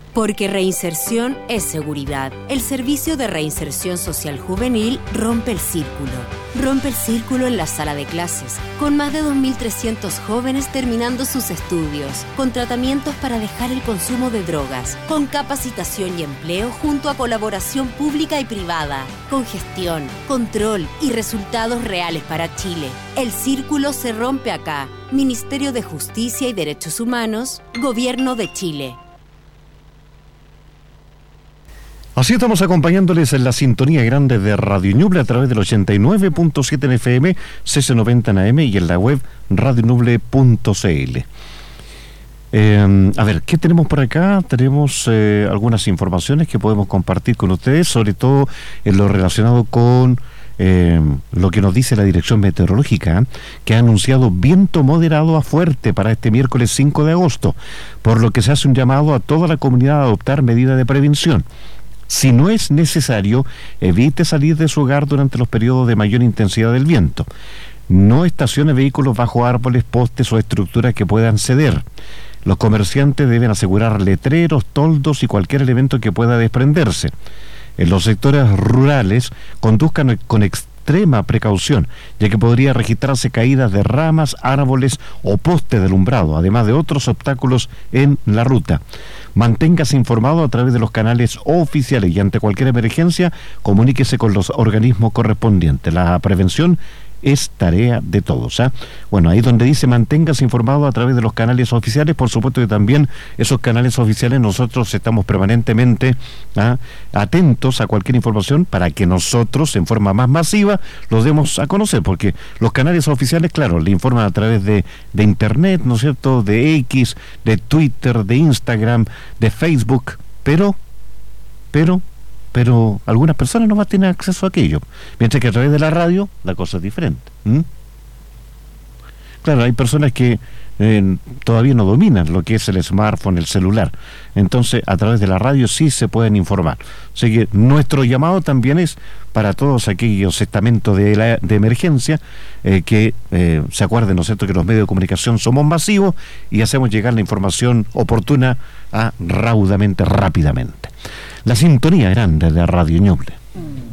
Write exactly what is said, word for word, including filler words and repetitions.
Porque reinserción es seguridad. El Servicio de Reinserción Social Juvenil rompe el círculo. Rompe el círculo en la sala de clases, con más de dos mil trescientos jóvenes terminando sus estudios, con tratamientos para dejar el consumo de drogas, con capacitación y empleo junto a colaboración pública y privada, con gestión, control y resultados reales para Chile. El círculo se rompe acá. Ministerio de Justicia y Derechos Humanos, Gobierno de Chile. Así estamos acompañándoles en la sintonía grande de Radio Ñuble a través del ochenta y nueve punto siete en F M, C C noventa en A M y en la web radio ñuble punto c l. Eh, a ver, ¿qué tenemos por acá? Tenemos eh, algunas informaciones que podemos compartir con ustedes, sobre todo en lo relacionado con eh, lo que nos dice la Dirección Meteorológica, que ha anunciado viento moderado a fuerte para este miércoles cinco de agosto, por lo que se hace un llamado a toda la comunidad a adoptar medidas de prevención. Si no es necesario, evite salir de su hogar durante los periodos de mayor intensidad del viento. No estacione vehículos bajo árboles, postes o estructuras que puedan ceder. Los comerciantes deben asegurar letreros, toldos y cualquier elemento que pueda desprenderse. En los sectores rurales, conduzcan con extrema precaución, ya que podría registrarse caídas de ramas, árboles o postes de alumbrado, además de otros obstáculos en la ruta. Manténgase informado a través de los canales oficiales y ante cualquier emergencia, comuníquese con los organismos correspondientes. La prevención es tarea de todos, ¿eh? Bueno, ahí donde dice manténgase informado a través de los canales oficiales, por supuesto que también esos canales oficiales nosotros estamos permanentemente ¿eh? atentos a cualquier información para que nosotros en forma más masiva los demos a conocer, porque los canales oficiales, claro, le informan a través de, de internet, ¿no es cierto?, de X, de Twitter, de Instagram, de Facebook, pero, pero... pero algunas personas no van a tener acceso a aquello, mientras que a través de la radio la cosa es diferente. ¿Mm? Claro, hay personas que eh, todavía no dominan lo que es el smartphone, el celular, entonces a través de la radio sí se pueden informar. Así que nuestro llamado también es para todos aquellos estamentos de, la, de emergencia eh, que eh, se acuerden, ¿no es cierto?, que los medios de comunicación somos masivos y hacemos llegar la información oportuna a raudamente, rápidamente. La sintonía grande de Radio Ñuble.